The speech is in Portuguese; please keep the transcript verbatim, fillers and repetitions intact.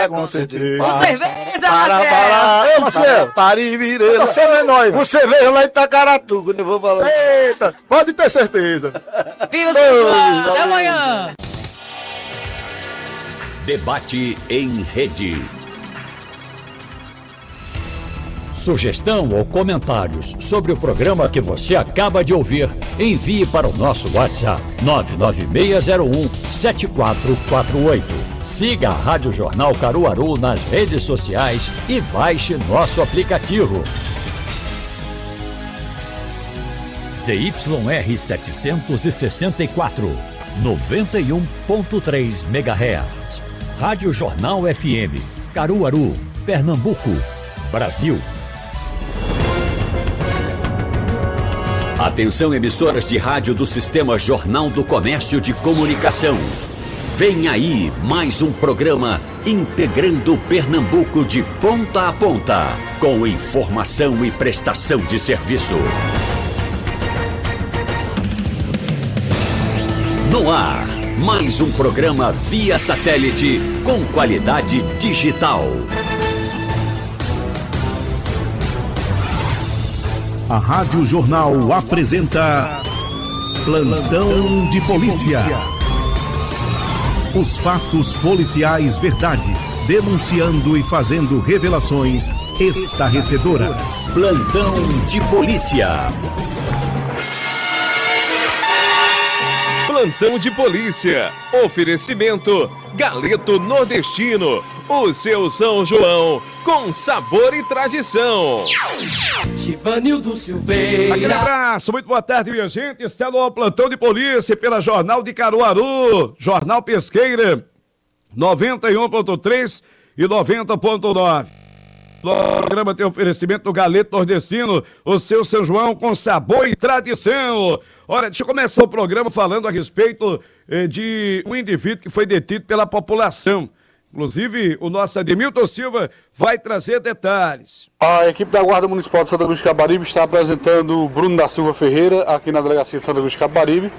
com certeza. Com cerveja, Para, para, eu, Marcelo. Parivireza. Você não é nóis. Você veio lá em Itacaratu, quando eu vou falar. Eita, pode ter certeza. Viva o Até amanhã. Debate em rede. Sugestão ou comentários sobre o programa que você acaba de ouvir, envie para o nosso WhatsApp nove nove seis zero um sete quatro quatro oito. Siga a Rádio Jornal Caruaru nas redes sociais e baixe nosso aplicativo. Z Y R setecentos e sessenta e quatro, noventa e um ponto três megahertz. Rádio Jornal F M, Caruaru, Pernambuco, Brasil. Atenção, emissoras de rádio do Sistema Jornal do Comércio de Comunicação. Vem aí mais um programa integrando Pernambuco de ponta a ponta, com informação e prestação de serviço. No ar, mais um programa via satélite com qualidade digital. A Rádio Jornal apresenta Plantão de Polícia. Os fatos policiais verdade, denunciando e fazendo revelações estarrecedoras. Plantão de Polícia. Plantão de Polícia. Oferecimento Galeto Nordestino. O seu São João com sabor e tradição. Givanildo Silveira. Aquele abraço, muito boa tarde, minha gente. Está no Plantão de Polícia pela Jornal de Caruaru, Jornal Pesqueira, noventa e um ponto três e noventa ponto nove. O programa tem oferecimento do Galeto Nordestino, o seu São João com sabor e tradição. Olha, deixa eu começar o programa falando a respeito eh, de um indivíduo que foi detido pela população. Inclusive, o nosso Ademilton Silva vai trazer detalhes. A equipe da Guarda Municipal de Santa Cruz de Capibaribe está apresentando o Bruno da Silva Ferreira aqui na delegacia de Santa Cruz de Capibaribe.